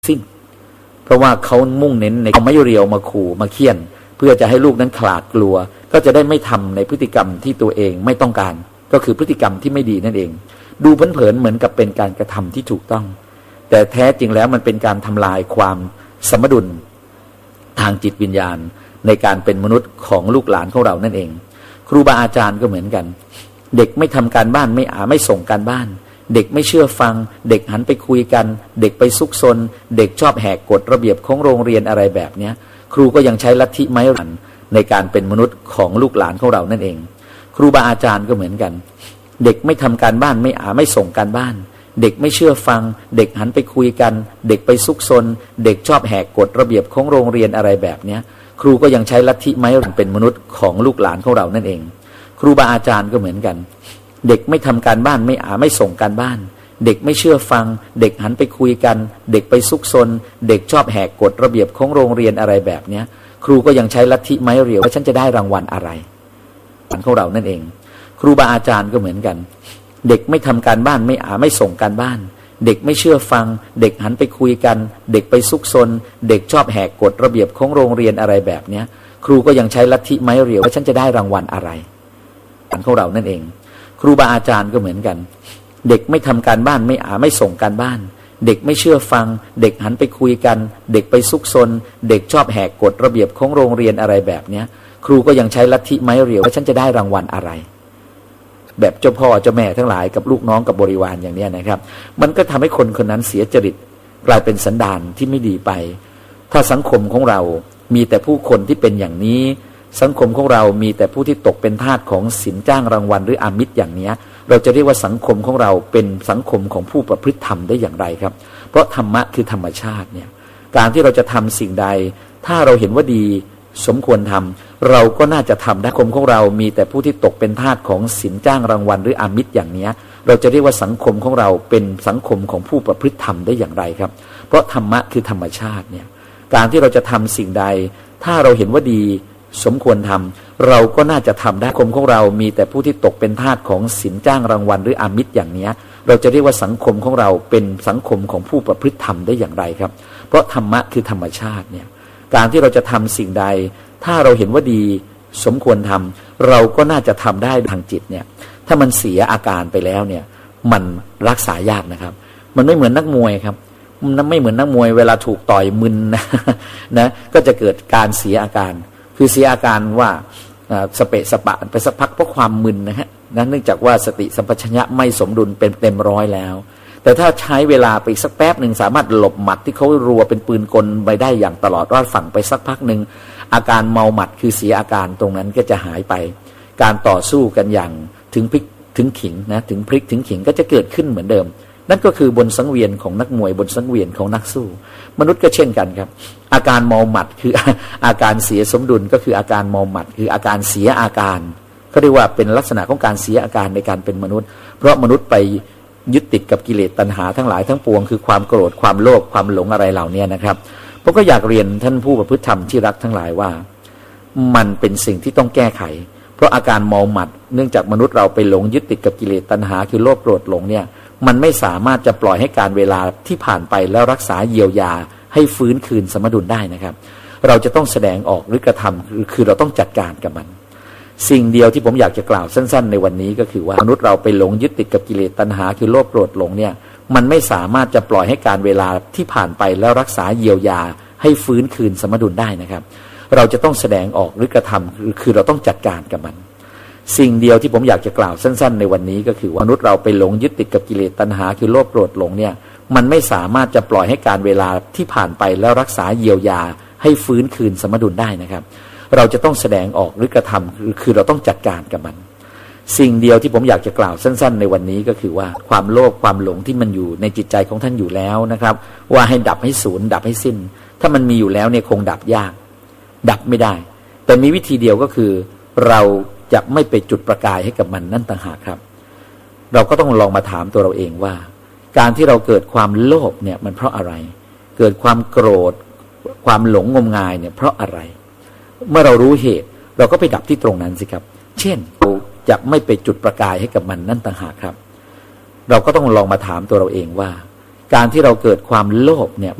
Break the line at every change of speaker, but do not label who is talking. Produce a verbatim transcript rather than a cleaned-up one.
สิ้นเพราะว่าเขามุ่งเน้นในเอาไม้เรียวมาขู่มาเคี่ยนเพื่อจะให้ลูกนั้นขลาดกลัวก็จะได้ไม่ทำในพฤติกรรมที่ตัวเองไม่ต้องการก็คือพฤติกรรมที่ไม่ดีนั่นเองดูเผินๆเหมือนกับเป็นการกระทำที่ถูกต้องแต่แท้จริงแล้วมันเป็นการทำลายความสมดุลทางจิตวิญญาณในการเป็นมนุษย์ของลูกหลานของเรานั่นเองครูบาอาจารย์ก็เหมือนกันเด็กไม่ทำการบ้านไม่อาไม่ส่งการบ้านเด็กไม่เชื่อฟังเด็กหันไปคุยกันเด็กไปซุกซนเด็กชอบแหกกฎระเบียบของโรงเรียนอะไรแบบนี้ครูก็ยังใช้ลัทธิไม้รันในการเป็นมนุษย์ของลูกหลานของเรานั่นเองครูบาอาจารย์ก็เหมือนกันเด็กไม่ทำการบ้านไม่อาไม่ส่งการบ้านเด็กไม่เชื่อฟังเด็กหันไปคุยกันเด็กไปซุกซนเด็กชอบแหกกฎระเบียบของโรงเรียนอะไรแบบนี้ครูก็ยังใช้ลัทธิไม้รันเป็นมนุษย์ของลูกหลานของเรานั่นเองครูบาอาจารย์ก็เหมือนกันเด็กไม่ทำการบ้านไม่อาไม่ส่งการบ้านเด็กไม่เชื่อฟังเด็กหันไปคุยกันเด็กไปซุกซนเด็กชอบแหกกฎระเบียบของโรงเรียนอะไรแบบนี้ครูก็ยังใช้ลัทธิไม้เรียวว่าฉันจะได้รางวัลอะไรของเรานั่นเองครูบาอาจารย์ก็เหมือนกันเด็กไม่ทำการบ้านไม่อาไม่ส่งการบ้านเด็กไม่เชื่อฟังเด็กหันไปคุยกันเด็กไปซุกซนเด็กชอบแหกกฎระเบียบของโรงเรียนอะไรแบบนี้ครูก็ยังใช้ลัทธิไม้เรียวว่าฉันจะได้รางวัลอะไรของเรานั่นเองครูบาอาจารย์ก็เหมือนกันเด็กไม่ทำการบ้านไม่อาไม่ส่งการบ้านเด็กไม่เชื่อฟังเด็กหันไปคุยกันเด็กไปซุกซนเด็กชอบแหกกฎระเบียบของโรงเรียนอะไรแบบนี้ครูก็ยังใช้ลัทธิไม้เรียวว่าฉันจะได้รางวัลอะไรแบบเจ้าพ่อเจ้าแม่ทั้งหลายกับลูกน้องกับบริวารอย่างนี้นะครับมันก็ทำให้คนคนนั้นเสียจริตกลายเป็นสันดานที่ไม่ดีไปถ้าสังคมของเรามีแต่ผู้คนที่เป็นอย่างนี้สังคมของเรามีแต่ผู้ที่ตกเป็นทาสของสินจ้างรางวัลหรืออามิตรอย่างนี้เราจะเรียกว่าสังคมของเราเป็นสังคมของผู้ประพฤติธรรมได้อย่างไรครับเพราะธรรมะคือธรรมชาติเนี่ยการที่เราจะทำสิ่งใดถ้าเราเห็นว่าดีสมควรทำเราก็น่าจะทำได้สังคมของเรามีแต่ผู้ที่ตกเป็นทาสของสินจ้างรางวัลหรืออามิตรอย่างนี้เราจะเรียกว่าสังคมของเราเป็นสังคมของผู้ประพฤติธรรมได้อย่างไรครับเพราะธรรมะคือธรรมชาติเนี่ยการที่เราจะทำสิ่งใดถ้าเราเห็นว่าดีสมควรทำเราก็น่าจะทำได้สังคมของเรามีแต่ผู้ที่ตกเป็นทาสของสินจ้างรางวัลหรืออามิตรอย่างนี้เราจะเรียกว่าสังคมของเราเป็นสังคมของผู้ประพฤติธรรมได้อย่างไรครับเพราะธรรมะคือธรรมชาติเนี่ยการที่เราจะทำสิ่งใดถ้าเราเห็นว่าดีสมควรทำเราก็น่าจะทำได้ทางจิตเนี่ยถ้ามันเสียอาการไปแล้วเนี่ยมันรักษายากนะครับมันไม่เหมือนนักมวยครับมันไม่เหมือนนักมวยเวลาถูกต่อยมึนนะนะก็จะเกิดการเสียอาการคือเสียอาการว่าสเปะสปะไปสักพักเพราะความมึนนะฮะนั้นเนื่องจากว่าสติสัมปชัญญะไม่สมดุลเป็นเต็มร้อยแล้วแต่ถ้าใช้เวลาไปสักแป๊บหนึ่งสามารถหลบหมัดที่เขารัวเป็นปืนกลไปได้อย่างตลอดรอดฝั่งไปสักพักหนึ่งอาการเมาหมัดคือเสียอาการตรงนั้นก็จะหายไปการต่อสู้กันอย่างถึงพลิกถึงขิงนะถึงพลิกถึงขิงก็จะเกิดขึ้นเหมือนเดิมนั่นก็คือบนสังเวียนของนักมวยบนสังเวียนของนักสู้มนุษย์ก็เช่นกันครับอาการเมาหมัดคืออาการเสียสมดุลก็คืออาการเมาหมัดคืออาการเสียอาการเขาเรียกว่าเป็นลักษณะของการเสียอาการในการเป็นมนุษย์เพราะมนุษย์ไปยึดติดกับกิเลสตัณหาทั้งหลายทั้งปวงคือความโกรธความโลภความหลงอะไรเหล่านี้นะครับผมก็อยากเรียนท่านผู้ประพฤติธรรมที่รักทั้งหลายว่ามันเป็นสิ่งที่ต้องแก้ไขเพราะอาการเมาหมัดเนื่องจากมนุษย์เราไปหลงยึดติดกับกิเลสตัณหาคือโลภโกรธหลงเนี่ยมันไม่สามารถจะปล่อยให้การเวลาที่ผ่านไปแล้วรักษาเยียวยาให้ฟื้นคืนสมดุลได้นะครับเราจะต้องแสดงออกหรือกระทำคือเราต้องจัดการกับมันสิ่งเดียวที่ผมอยากจะกล่าวสั้นๆในวันนี้ก็คือว่ามนุษย์เราไปหลงยึดติดกับกิเลสตัณหาคือโลภโกรธหลงเนี่ยมันไม่สามารถจะปล่อยให้การเวลาที่ผ่านไปแล้วรักษาเยียวยาให้ฟื้นคืนสมดุลได้นะครับเราจะต้องแสดงออกหรือกระทำคือเราต้องจัดการกับมันสิ่งเดียวที่ผมอยากจะกล่าวสั้นๆในวันนี้ก็คือว่ามนุษย์เราไปหลงยึดติดกับกิเลสตัณหาคือโลภโกรธหลงเนี่ยมันไม่สามารถจะปล่อยให้การเวลาที่ผ่านไปแล้วรักษาเยียวยาให้ฟื้นคืนสมดุลได้นะครับเราจะต้องแสดงออกหรือกระทำคือเราต้องจัดการกับมันสิ่งเดียวที่ผมอยากจะกล่าวสั้นๆในวันนี้ก็คือว่าความโลภความหลงที่มันอยู่ในจิตใจของท่านอยู่แล้วนะครับว่าให้ดับให้สูญดับให้สิ้นถ้ามันมีอยู่แล้วเนี่ยคงดับยากดับไม่ได้แต่มีวิธีเดียวก็คือเราจะไม่ไปจุดประกายให้กับมันนั่นต่างหากครับเราก็ต้องลองมาถามตัวเราเองว่าการที่เราเกิดความโลภเนี่ยมันเพราะอะไรเกิดความโกรธความหลงงมงายเนี่ยเพราะอะไรเมื่อเรารู้เหตุเราก็ไปดับที่ตรงนั้นสิครับเช่นเราจะไม่ไปจุดประกายให้กับมันนั่นต่างหากครับเราก็ต้องลองมาถามตัวเราเองว่าการที่เราเกิดความโลภเนี่ย